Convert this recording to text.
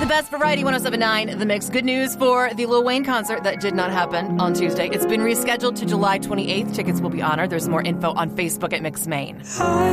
the best variety 107.9 The Mix. Good news for the Lil Wayne concert that did not happen on Tuesday. It's been rescheduled to July 28th. Tickets will be honored. There's more info on Facebook at Mix Maine.